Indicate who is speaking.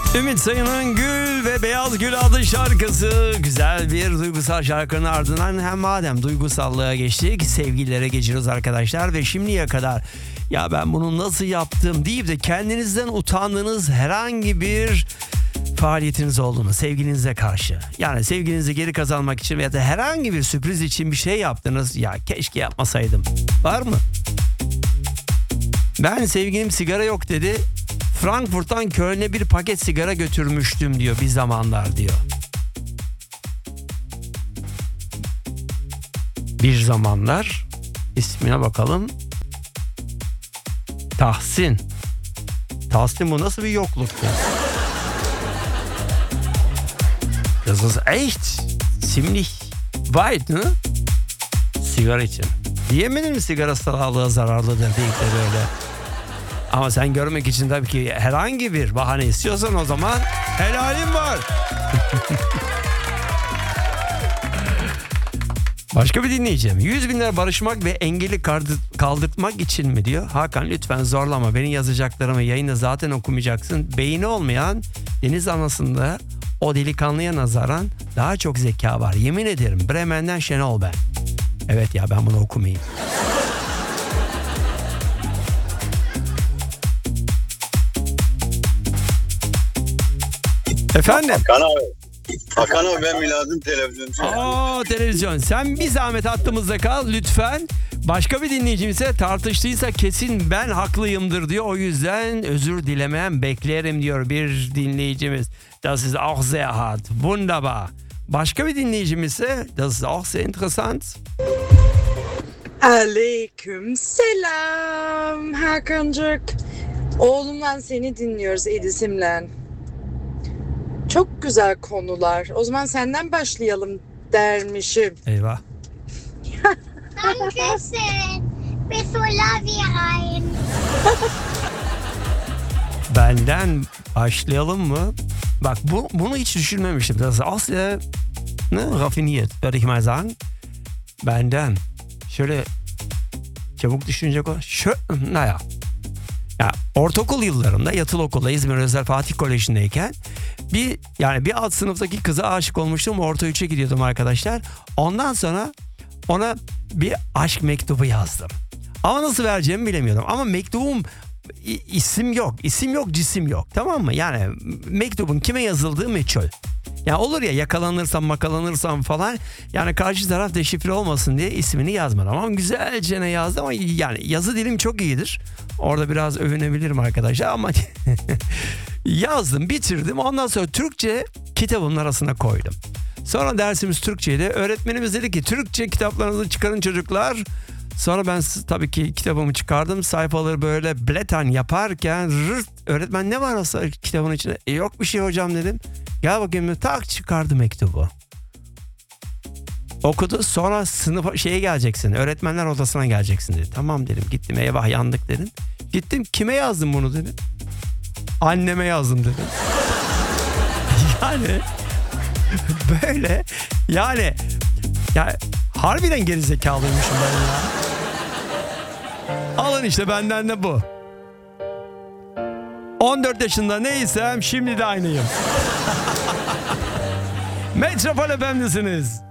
Speaker 1: Ümit Sayın'ın Gül ve Beyaz Gül adlı şarkısı, güzel bir duygusal şarkının ardından hem madem duygusallığa geçtik, sevgililere geçiyoruz arkadaşlar. Ve şimdiye kadar ya ben bunu nasıl yaptım deyip de kendinizden utandığınız herhangi bir faaliyetiniz oldu mu sevgilinize karşı? Yani sevgilinizi geri kazanmak için veya da herhangi bir sürpriz için bir şey yaptınız, ya keşke yapmasaydım, var mı? Ben sevgilim sigara yok dedi, Frankfurt'tan Köln'e bir paket sigara götürmüştüm diyor bir zamanlar diyor. Bir zamanlar, ismine bakalım. Tahsin. Tahsin, bu nasıl bir yokluktu? Das ist echt ziemlich weit, ne? Sigara için. Diyemedim mi sigara sağlığa zararlıdır deyip de böyle. Ama sen görmek için tabii ki herhangi bir bahane istiyorsan o zaman helalim var. Başka bir dinleyeceğim. 100 binler barışmak ve engeli kaldırtmak için mi diyor. Hakan lütfen zorlama. Benim yazacaklarımı yayında zaten okumayacaksın. Beyni olmayan deniz anasında o delikanlıya nazaran daha çok zeka var. Yemin ederim. Bremen'den Şenol ben. Evet ya, ben bunu okumayayım. Efendim?
Speaker 2: Hakan abi ben Milad'ın televizyoncu.
Speaker 1: Televizyon. Sen bir zahmet hattımızda kal lütfen. Başka bir dinleyicim ise tartıştıysa kesin ben haklıyımdır diyor. O yüzden özür dilemem beklerim diyor bir dinleyicimiz. Das ist auch sehr hart. Wunderbar. Başka bir dinleyicimiz ise das ist auch sehr interessant.
Speaker 3: Aleyküm selam Hakan'cık. Oğlumla seni dinliyoruz Edis'imle. Çok güzel konular. O zaman senden başlayalım dermişim.
Speaker 1: Eyvah.
Speaker 4: Dankeschön. Bis so rein.
Speaker 1: Benden başlayalım mı? Bak bunu hiç düşünmemiştim. Das ist auch sehr raffiniert, würde ich mal sagen. Benden. Şöyle çabuk düşünecek o. Ya ortaokul yıllarında yatılı okulda İzmir Özel Fatih Koleji'ndeyken bir alt sınıftaki kıza aşık olmuştum. Orta 3'e gidiyordum arkadaşlar. Ondan sonra ona bir aşk mektubu yazdım. Ama nasıl vereceğimi bilemiyordum. Ama mektubum isim yok, cisim yok. Tamam mı? Yani mektubun kime yazıldığı meçhul. Ya olur ya, makalanırsam falan, yani karşı taraf deşifre olmasın diye ismini yazmadım. Ama güzelce ne yazdım, ama yani yazı dilim çok iyidir. Orada biraz övünebilirim arkadaşlar ama yazdım, bitirdim. Ondan sonra Türkçe kitabımın arasına koydum. Sonra dersimiz Türkçeydi. Öğretmenimiz dedi ki Türkçe kitaplarınızı çıkarın çocuklar. Sonra ben tabii ki kitabımı çıkardım. Sayfaları böyle bleten yaparken öğretmen ne var o kitabın içinde? Yok bir şey hocam dedim. Gel bakayım, tak çıkardı mektubu. Okudu, sonra sınıfa geleceksin, öğretmenler odasına geleceksin dedi. Tamam dedim, gittim, eyvah yandık dedim. Gittim, kime yazdım bunu dedim. Anneme yazdım dedim. Yani böyle yani harbiden gerizekalıymışım ben ya. Alın işte, benden de bu. 14 yaşında neysem şimdi de aynıyım. Metropol FM'desiniz.